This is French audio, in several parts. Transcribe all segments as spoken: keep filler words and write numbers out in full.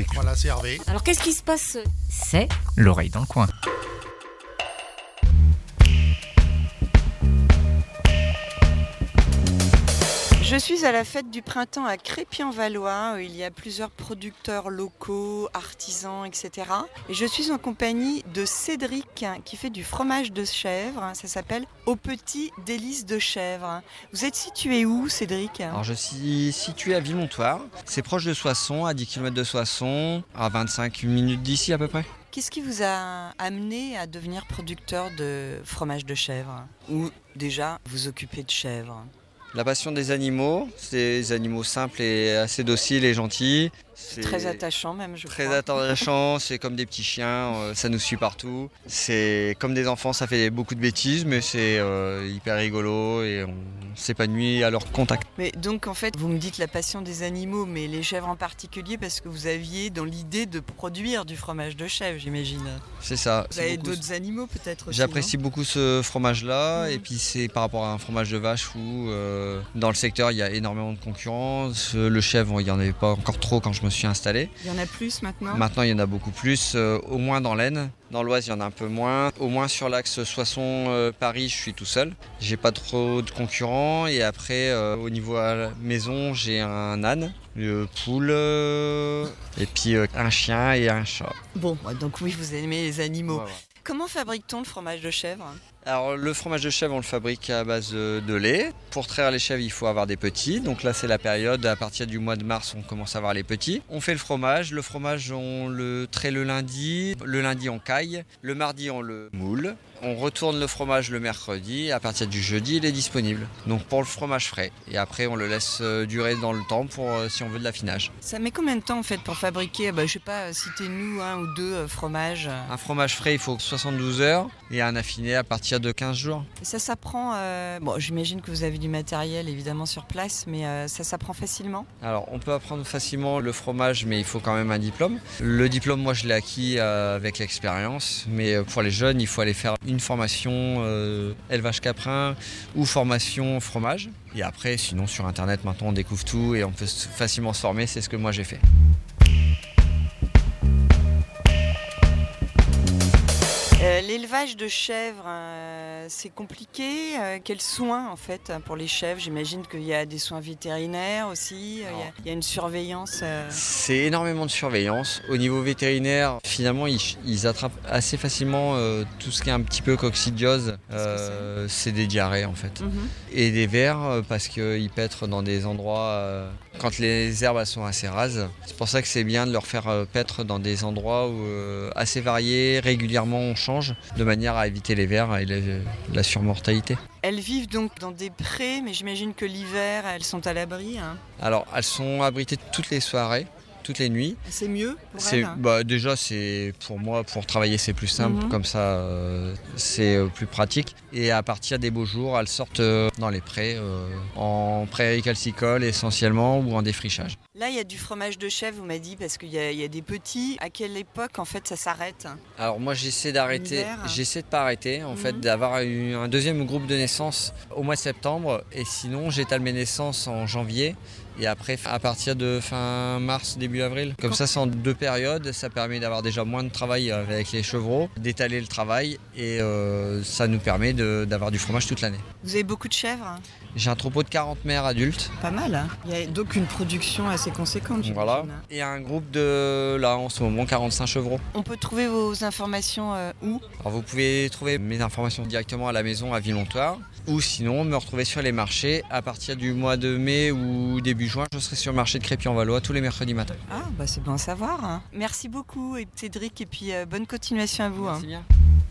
Hervé. Voilà, c'est Hervé. Alors qu'est-ce qui se passe? C'est l'oreille dans le coin. Je suis à la fête du printemps à Crépy-en-Valois, où il y a plusieurs producteurs locaux, artisans, et cetera. Et je suis en compagnie de Cédric qui fait du fromage de chèvre. Ça s'appelle Au Petit Délices de Chèvre. Vous êtes situé où, Cédric? Alors je suis situé à Vilmontoire. C'est proche de Soissons, à dix kilomètres de Soissons, à vingt-cinq minutes d'ici à peu près. Qu'est-ce qui vous a amené à devenir producteur de fromage de chèvre? Ou déjà vous occupez de chèvre? La passion des animaux, c'est des animaux simples et assez dociles et gentils. C'est très attachant même, je très crois. Très attachant, c'est comme des petits chiens, euh, ça nous suit partout. C'est comme des enfants, ça fait beaucoup de bêtises, mais c'est euh, hyper rigolo et on s'épanouit à leur contact. Mais donc en fait, vous me dites la passion des animaux, mais les chèvres en particulier, parce que vous aviez dans l'idée de produire du fromage de chèvre, j'imagine. C'est ça. Vous avez d'autres animaux peut-être aussi? J'apprécie beaucoup ce fromage-là, mmh. et puis c'est par rapport à un fromage de vache où euh, dans le secteur il y a énormément de concurrence. Le chèvre, il n'y en avait pas encore trop quand je me suis installé. Il y en a plus maintenant? Maintenant il y en a beaucoup plus, euh, au moins dans l'Aisne. Dans l'Oise il y en a un peu moins. Au moins sur l'axe Soissons-Paris je suis tout seul. J'ai pas trop de concurrents et après euh, au niveau à la maison j'ai un âne, une poule euh, et puis euh, un chien et un chat. Bon, donc oui vous aimez les animaux. Ouais, ouais. Comment fabrique-t-on le fromage de chèvre? Alors le fromage de chèvre on le fabrique à base de lait. Pour traire les chèvres il faut avoir des petits. Donc là c'est la période, à partir du mois de mars on commence à avoir les petits. On fait le fromage, le fromage on le traite le lundi. Le lundi on caille, le mardi on le moule. On retourne le fromage le mercredi, à partir du jeudi il est disponible. Donc pour le fromage frais. Et après on le laisse durer dans le temps pour si on veut de l'affinage. Ça met combien de temps en fait pour fabriquer, bah, je sais pas, citez-nous un ou deux euh, fromages? Un fromage frais il faut soixante-douze heures et un affiné à partir de quinze jours. Et ça s'apprend, euh... bon j'imagine que vous avez du matériel évidemment sur place, mais euh, ça s'apprend facilement? Alors on peut apprendre facilement le fromage mais il faut quand même un diplôme. Le diplôme moi je l'ai acquis euh, avec l'expérience, mais pour les jeunes il faut aller faire une formation euh, élevage caprin ou formation fromage. Et après sinon sur internet maintenant on découvre tout et on peut facilement se former, c'est ce que moi j'ai fait. Euh, l'élevage de chèvres, euh, c'est compliqué. Euh, quels soins en fait pour les chèvres? J'imagine qu'il y a des soins vétérinaires aussi. Il euh, y, y a une surveillance. Euh... C'est énormément de surveillance. Au niveau vétérinaire, finalement, ils, ils attrapent assez facilement euh, tout ce qui est un petit peu coccidiose. Euh, c'est des diarrhées en fait. Mm-hmm. Et des vers parce qu'ils paîtrent dans des endroits euh, quand les herbes elles sont assez rases. C'est pour ça que c'est bien de leur faire euh, paître dans des endroits où, euh, assez variés. Régulièrement on change de manière à éviter les vers et les, la surmortalité. Elles vivent donc dans des prés, mais j'imagine que l'hiver, elles sont à l'abri. Hein. Alors, elles sont abritées toutes les soirées, toutes les nuits. C'est mieux pour c'est, elles? bah, déjà, c'est, pour moi, pour travailler, c'est plus simple. Mm-hmm. Comme ça, euh, c'est euh, plus pratique. Et à partir des beaux jours, elles sortent euh, dans les prés, euh, en prairies calcicoles essentiellement ou en défrichage. Là, il y a du fromage de chèvre, vous m'avez dit, parce qu'il y a, il y a des petits. À quelle époque, en fait, ça s'arrête? Alors moi, j'essaie d'arrêter, j'essaie de pas arrêter, en mm-hmm. fait, d'avoir une, un deuxième groupe de naissance au mois de septembre. Et sinon, j'étale mes naissances en janvier. Et après, à partir de fin mars, début avril. Comme ça, c'est en deux périodes. Ça permet d'avoir déjà moins de travail avec les chevreaux, d'étaler le travail. Et euh, ça nous permet de, d'avoir du fromage toute l'année. Vous avez beaucoup de chèvres? J'ai un troupeau de quarante mères adultes. Pas mal, hein. Il y a donc une production assez conséquente. Voilà. Et un groupe de, là, en ce moment, quarante-cinq chevreaux. On peut trouver vos informations euh, où? Alors, vous pouvez trouver mes informations directement à la maison à Vilmontoire. Ou sinon, me retrouver sur les marchés. À partir du mois de mai ou début juin, je serai sur le marché de Crépy-en-Valois tous les mercredis matins. Ah, bah c'est bon à savoir. Hein. Merci beaucoup, Cédric, et puis euh, bonne continuation à vous. Merci hein. bien.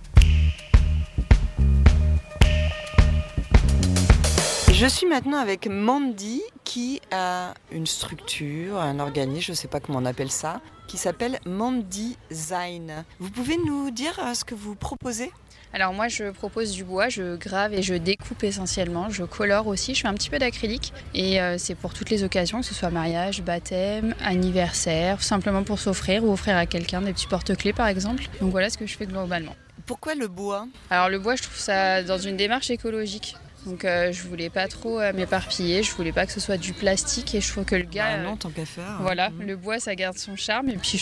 Je suis maintenant avec Mandy qui a une structure, un organisme, je ne sais pas comment on appelle ça, qui s'appelle Mandy Design. Vous pouvez nous dire euh, ce que vous proposez ? Alors moi je propose du bois, je grave et je découpe essentiellement, je colore aussi, je fais un petit peu d'acrylique et euh, c'est pour toutes les occasions, que ce soit mariage, baptême, anniversaire, simplement pour s'offrir ou offrir à quelqu'un des petits porte-clés par exemple. Donc voilà ce que je fais globalement. Pourquoi le bois ? Alors le bois je trouve ça dans une démarche écologique. Donc euh, je voulais pas trop euh, m'éparpiller, je voulais pas que ce soit du plastique et je trouve que le gars... Bah non, tant qu'à faire. Voilà, mmh. le bois ça garde son charme et puis